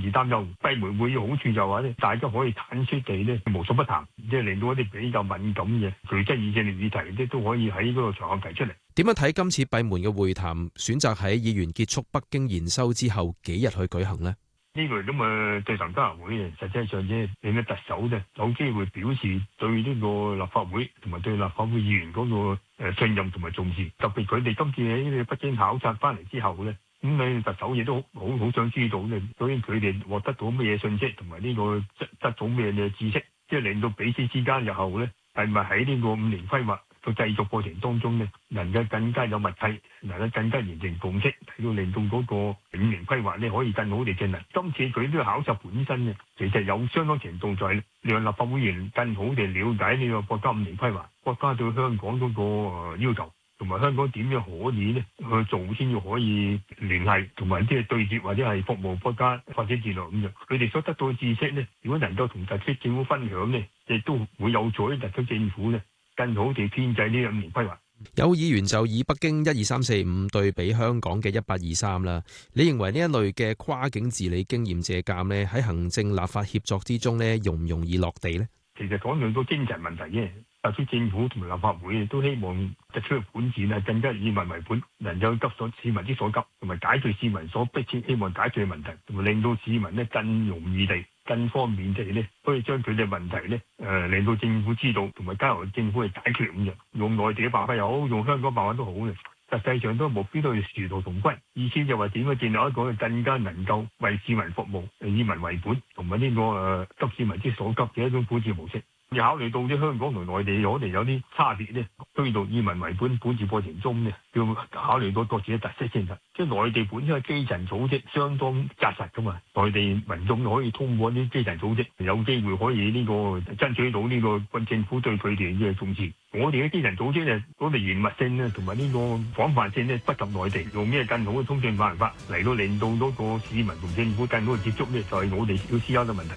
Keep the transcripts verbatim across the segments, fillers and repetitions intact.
時擔憂。閉門會議好處就話咧，大家可以坦率地咧無所不談，即係令到一啲比較敏感嘅具爭議性嘅議題咧，都可以喺嗰個場合提出嚟。 點樣睇今次閉門嘅會談，選擇喺議員結束北京研修之後幾日去舉行呢？ 呢個咁嘅對談交流會，實際上啫，令到特首咧有機會表示對呢個立法會同埋對立法會議員嗰個誒信任同埋重視。特別佢哋今次喺呢個北京考察翻嚟之後咧，咁你特首亦都好好想知道咧，究竟佢哋獲得到乜嘢信息，同埋呢個得得到咩嘅知識，即係令到彼此之間日後咧係咪喺呢個五年規劃個製作過程當中咧，能夠更加有默契，能夠更加形成共識，睇到令到嗰個五年規劃咧可以更好地進行。今次佢呢個考察本身咧，其實有相當程度在讓立法會議員更好地了解呢個國家五年規劃，國家對香港嗰個要求，同埋香港點樣可以咧去做先至可以聯繫，同埋即係對接或者係服務國家發展戰略咁樣。佢哋所得到嘅知識咧，如果能夠同特區政府分享咧，亦都會有助於特區政府咧更好地編制呢五年規劃。 有議員就以北京一二三四五對比香港嘅一八二三啦，你認為呢一類嘅跨境治理經驗借鑑呢，喺行政立法協作之中呢，容唔容易落地呢？ 其實講到都精神問題啫，特區政府同埋立法會都希望特區嘅管治係更加以民為本，能夠急所市民之所急，同埋解決市民所迫切希望解決嘅問題，同埋令到市民呢更容易地、更方便地咧，可以將佢哋問題咧，誒、呃、令到政府知道，同埋交由政府去解決咁樣。用內地嘅辦法又好，用香港辦法都好嘅。實際上都目標都係殊途同歸，意思就話點樣建立一個更加能夠為市民服務、以民為本，同埋呢個誒急市民之所急嘅一種管治模式。要考慮到啲香港同內地可能有啲差別咧，推動以民為本管治過程中咧，要考慮到各自嘅特色先得。即係內地本身嘅基層組織相當紮實噶嘛，內地民眾可以通過啲基層組織有機會可以呢個爭取到呢個軍政府對佢哋嘅重視。我哋嘅基層組織咧，嗰個嚴密性咧，同埋呢個廣泛性咧，不及內地。用咩更好嘅通訊辦法嚟到令到嗰個市民同政府更好嘅接觸咧，就係我哋要思考嘅問題。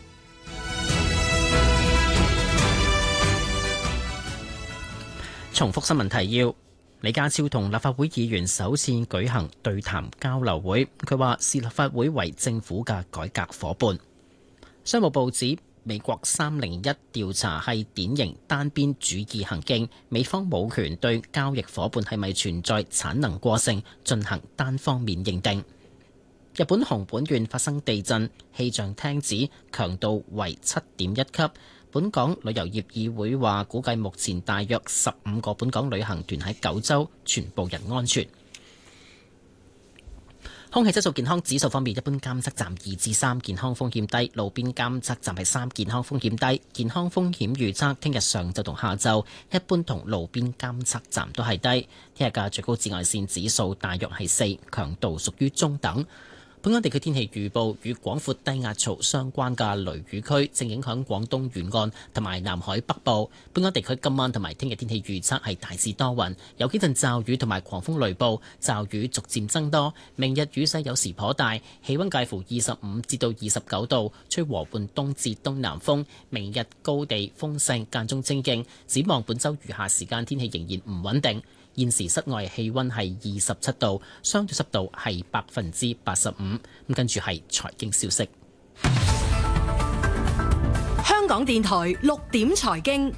重複新聞提要：李家超同立法會議員首次舉行對談交流會，佢話視立法會為政府嘅改革夥伴。商務部指美國三零一調查係典型單邊主義行徑，美方冇權對交易夥伴係咪存在產能過剩進行單方面認定。日本熊本縣發生地震，氣象廳指強度為七點一級。本港旅遊業議會話，估計目前大約十五個本港旅行團喺九州，全部人安全。空氣質素健康指數方面，一般監測站二至三，健康風險低；路邊監測站係三，健康風險低。健康風險預測，聽日上晝同下晝，一般同路邊監測站都係低。聽日嘅最高紫外線指數大約係四，強度屬於中等。本港地區天氣預報，與廣闊低壓槽相關嘅雷雨區正影響廣東沿岸同埋南海北部。本港地區今晚同埋聽日天氣預測係大致多雲，有幾陣驟雨同埋狂風雷暴，驟雨逐漸增多。明日雨勢有時頗大，氣溫介乎二十五至到二十九度，吹和緩東至東南風。明日高地風勢間中清勁。展望本週餘下時間天氣仍然唔穩定。現時室外氣溫係二十七度，相對濕度係百分之八十五。咁跟住係財經消息。 香港電台六點財經。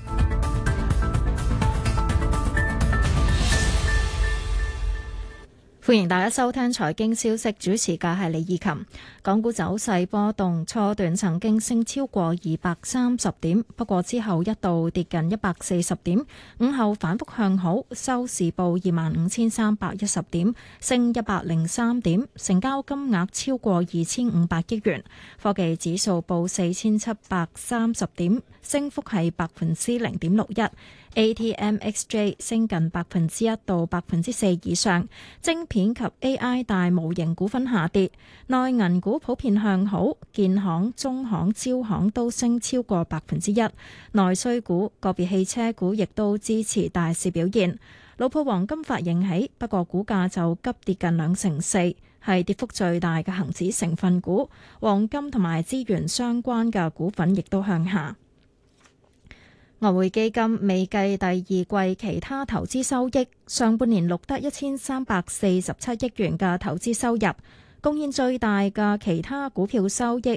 歡迎大家收聽財經消息，主持嘅係李義琴。港股走勢波動，初段曾經升超過二百三十點，不過之後一度跌近一百四十點，午後反覆向好，收市報二萬五千三百一十點，升一百零三點，成交金額超過二千五百億元。科技指數報四千七百三十點，升幅係百分之零點六一。A T M X J 升近百分之一到百分之四以上，晶片及 A I 大模型股份下跌，內銀股普遍向好，建行、中行、招行都升超過百分之一，內需股、個別汽車股亦都支持大市表現。老鋪黃金發應起，不過股價就急跌近兩成四，係跌幅最大嘅恒指成分股，黃金同埋資源相關嘅股份亦都向下。外匯基金未計第二季其他投資收益，上半年錄得一千三百四十七億元嘅投資收入，貢獻最大嘅其他股票收益